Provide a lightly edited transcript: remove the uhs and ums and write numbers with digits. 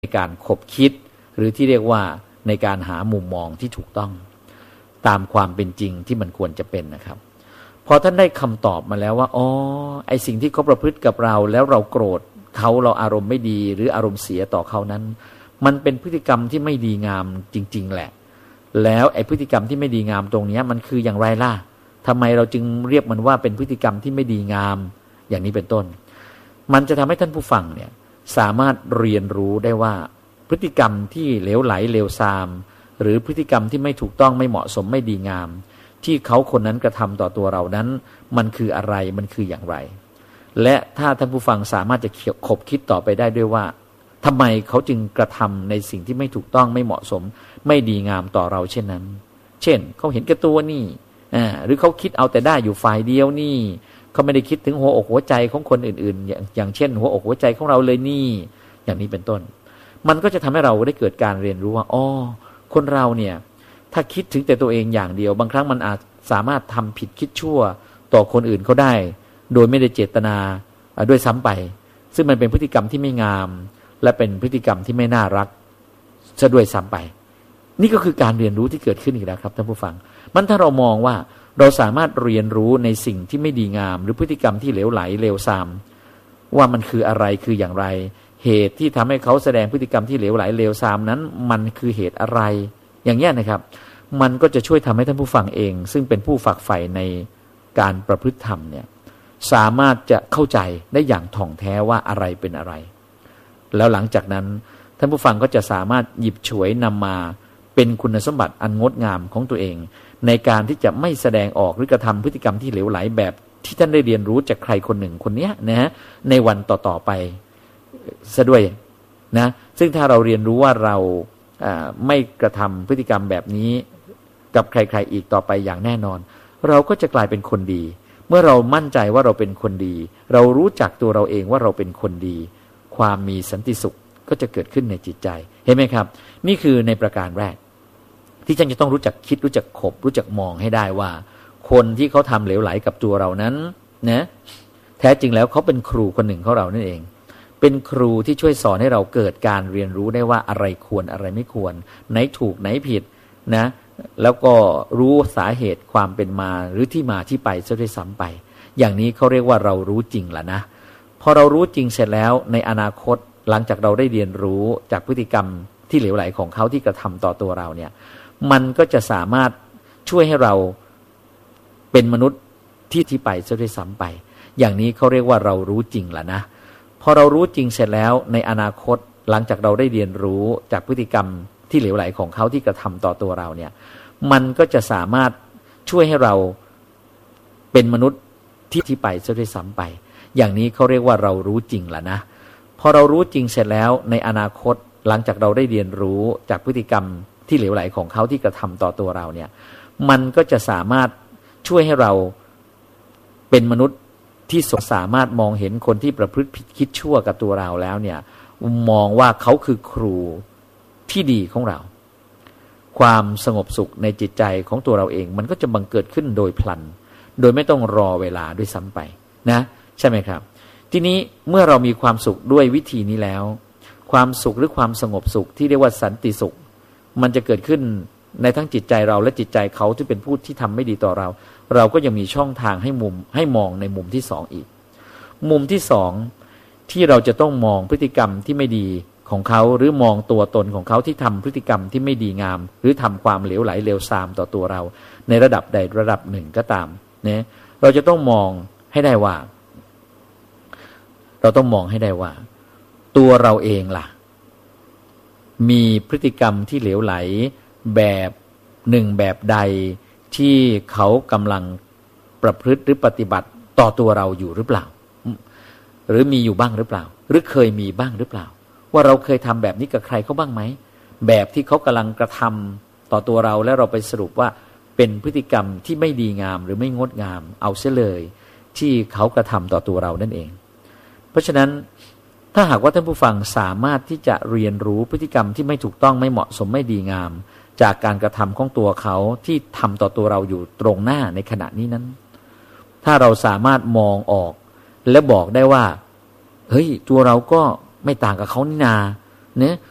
ในการคบคิดหรือที่เรียกว่าในการหามุมมองที่ถูกต้องตามความเป็นจริงที่มันควรจะเป็นนะครับพอท่านได้คำตอบมาแล้วว่าอ๋อไอสิ่งที่เขาประพฤติกับเราแล้วเราโกรธเขาเราอารมณ์ไม่ดีหรืออารมณ์เสียต่อเขานั้นมันเป็นพฤติกรรมที่ไม่ดีงามจริงๆแหละแล้วไอพฤติกรรมที่ไม่ดีงามตรงนี้มันคืออย่างไรล่ะทำไมเราจึงเรียกมันว่าเป็นพฤติกรรมที่ไม่ดีงามอย่างนี้เป็นต้นมันจะทำให้ท่านผู้ฟังเนี่ยสามารถเรียนรู้ได้ว่าพฤติกรรมที่เหลวไหลเลวทรามหรือพฤติกรรมที่ไม่ถูกต้องไม่เหมาะสมไม่ดีงามที่เขาคนนั้นกระทำต่อตัวเรานั้นมันคืออะไรมันคืออย่างไรและถ้าท่านผู้ฟังสามารถจะคบคิดต่อไปได้ด้วยว่าทำไมเขาจึงกระทำในสิ่งที่ไม่ถูกต้องไม่เหมาะสมไม่ดีงามต่อเราเช่นนั้นเช่นเขาเห็นแก่ตัวนี่หรือเขาคิดเอาแต่ได้อยู่ฝ่ายเดียวนี่เขาไม่ได้คิดถึงหัวอกหัวใจของคนอื่นๆอย่างเช่นหัวอกหัวใจของเราเลยนี่อย่างนี้เป็นต้นมันก็จะทำให้เราได้เกิดการเรียนรู้ว่าอ๋อคนเราเนี่ยถ้าคิดถึงแต่ตัวเองอย่างเดียวบางครั้งมันอาจสามารถทำผิดคิดชั่วต่อคนอื่นเขาได้โดยไม่ได้เจตนาด้วยซ้ำไปซึ่งมันเป็นพฤติกรรมที่ไม่งามและเป็นพฤติกรรมที่ไม่น่ารักซะด้วยซ้ำไปนี่ก็คือการเรียนรู้ที่เกิดขึ้นอีกแล้วครับท่านผู้ฟังมันถ้าเรามองว่าเราสามารถเรียนรู้ในสิ่งที่ไม่ดีงามหรือพฤติกรรมที่เหลวไหลเลวทรามว่ามันคืออะไรคืออย่างไรเหตุที่ทำให้เขาแสดงพฤติกรรมที่เหลวไหลเลวทรามนั้นมันคือเหตุอะไรอย่างนี้นะครับมันก็จะช่วยทำให้ท่านผู้ฟังเองซึ่งเป็นผู้ฝักใฝ่ในการประพฤติธรรมเนี่ยสามารถจะเข้าใจได้อย่างถ่องแท้ว่าอะไรเป็นอะไรแล้วหลังจากนั้นท่านผู้ฟังก็จะสามารถหยิบฉวยนำมาเป็นคุณสมบัติอันงดงามของตัวเองในการที่จะไม่แสดงออกหรือกระทำพฤติกรรมที่เหลวไหลแบบที่ท่านได้เรียนรู้จากใครคนหนึ่งคนนี้นะฮะในวันต่อๆไปซะด้วยนะซึ่งถ้าเราเรียนรู้ว่าเราไม่กระทำพฤติกรรมแบบนี้กับใครๆอีกต่อไปอย่างแน่นอนเราก็จะกลายเป็นคนดีเมื่อเรามั่นใจว่าเราเป็นคนดีเรารู้จักตัวเราเองว่าเราเป็นคนดีความมีสันติสุขก็จะเกิดขึ้นในจิตใจเห็นไหมครับนี่คือในประการแรกที่ฉันจะต้องรู้จักคิดรู้จักคบรู้จักมองให้ได้ว่าคนที่เขาทำเหลวไหลกับตัวเรานั้นนะแท้จริงแล้วเขาเป็นครูคนหนึ่งของเรานั่นเองเป็นครูที่ช่วยสอนให้เราเกิดการเรียนรู้ได้ว่าอะไรควรอะไรไม่ควรไหนถูกไหนผิดนะแล้วก็รู้สาเหตุความเป็นมาหรือที่มาที่ไปซะด้วยซ้ำไปอย่างนี้เขาเรียกว่าเรารู้จริงแล้วนะพอเรารู้จริงเสร็จแล้วในอนาคตหลังจากเราได้เรียนรู้จากพฤติกรรมที่เหลวไหลของเขาที่กระทำต่อตัวเราเนี่ยมันก็จะสามารถช่วยให้เราเป็นมนุษย์ที่ไปซะด้วยซ้ำไปอย่างนี้เขาเรียกว่าเรารู้จริงแล้วนะพอเรารู้จริงเสร็จแล้วในอนาคตหลังจากเราได้เรียนรู้จากพฤติกรรมที่เหลวไหลของเขาที่กระทำต่อตัวเราเนี่ยมันก็จะสามารถช่วยให้เราเป็นมนุษย์ที่ไปซะด้วยซ้ำไปอย่างนี้เขาเรียกว่าเรารู้จริงแล้วนะพอเรารู้จริงเสร็จแล้วในอนาคตหลังจากเราได้เรียนรู้จากพฤติกรรมที่เหลวไหลของเขาที่กระทำต่อตัวเราเนี่ยมันก็จะสามารถช่วยให้เราเป็นมนุษย์ที่สามารถมองเห็นคนที่ประพฤติผิดคิดชั่วกับตัวเราแล้วเนี่ยมองว่าเขาคือครูที่ดีของเราความสงบสุขในจิตใจของตัวเราเองมันก็จะบังเกิดขึ้นโดยพลันโดยไม่ต้องรอเวลาด้วยซ้ำไปนะใช่ไหมครับทีนี้เมื่อเรามีความสุขด้วยวิธีนี้แล้วความสุขหรือความสงบสุขที่เรียกว่าสันติสุขมันจะเกิดขึ้นในทั้งจิตใจเราและจิตใจเขาที่เป็นผู้ที่ทำไม่ดีต่อเราเราก็ยังมีช่องทางให้มองในมุมที่สองอีกมุมที่สองที่เราจะต้องมองพฤติกรรมที่ไม่ดีของเขาหรือมองตัวตนของเขาที่ทำพฤติกรรมที่ไม่ดีงามหรือทำความเหลวไหลเลวทรามต่อตัวเราในระดับใดระดับหนึ่งก็ตามเนี่ยเราจะต้องมองให้ได้ว่าตัวเราเองล่ะมีพฤติกรรมที่เหลวไหลแบบหนึ่งแบบใดที่เขากำลังประพฤติหรือปฏิบัติต่อตัวเราอยู่หรือเปล่าหรือมีอยู่บ้างหรือเปล่าหรือเคยมีบ้างหรือเปล่าว่าเราเคยทำแบบนี้กับใครเขาบ้างไหมแบบที่เขากำลังกระทำต่อตัวเราแล้วเราไปสรุปว่าเป็นพฤติกรรมที่ไม่ดีงามหรือไม่งดงามเอาเสียเลยที่เขากระทำต่อตัวเรานั่นเองเพราะฉะนั้นถ้าหากว่าท่านผู้ฟังสามารถที่จะเรียนรู้พฤติกรรมที่ไม่ถูกต้องไม่เหมาะสมไม่ดีงามจากการกระทำของตัวเขาที่ทำต่อตัวเราอยู่ตรงหน้าในขณะนี้นั้นถ้าเราสามารถมองออกและบอกได้ว่าเฮ้ยตัวเราก็ไม่ต่างกับเขานี่นาเนี่ย